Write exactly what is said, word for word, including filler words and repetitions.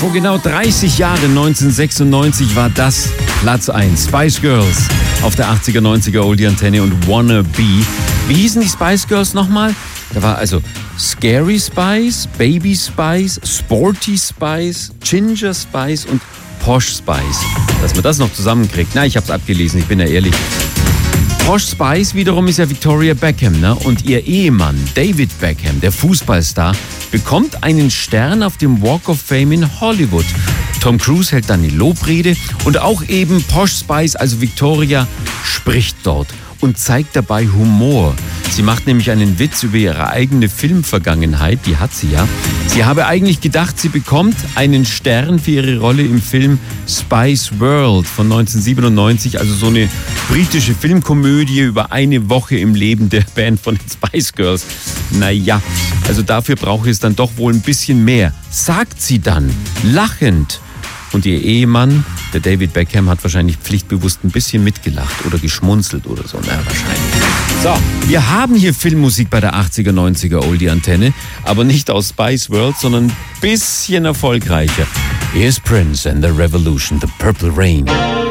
Vor genau dreißig Jahren, neunzehnhundertsechsundneunzig, war das Platz eins. Spice Girls auf der achtziger, neunziger Oldie-Antenne und Wanna Be. Wie hießen die Spice Girls nochmal? Da war also Scary Spice, Baby Spice, Sporty Spice, Ginger Spice und Posh Spice. Dass man das noch zusammenkriegt. Na, ich hab's abgelesen, ich bin ja ehrlich. Posh Spice wiederum ist ja Victoria Beckham, ne? Und ihr Ehemann David Beckham, der Fußballstar, bekommt einen Stern auf dem Walk of Fame in Hollywood. Tom Cruise hält dann die Lobrede und auch eben Posh Spice, also Victoria, spricht dort und zeigt dabei Humor. Sie macht nämlich einen Witz über ihre eigene Filmvergangenheit, die hat sie ja. Sie habe eigentlich gedacht, sie bekommt einen Stern für ihre Rolle im Film Spice World von neunzehnhundertsiebenundneunzig, also so eine britische Filmkomödie über eine Woche im Leben der Band von den Spice Girls. Naja, also dafür brauche es dann doch wohl ein bisschen mehr, sagt sie dann, lachend. Und ihr Ehemann, der David Beckham, hat wahrscheinlich pflichtbewusst ein bisschen mitgelacht oder geschmunzelt oder so. Na, wahrscheinlich. So, wir haben hier Filmmusik bei der achtziger, neunziger Oldie-Antenne, aber nicht aus Spice World, sondern ein bisschen erfolgreicher. Here's Prince and the Revolution, The Purple Rain.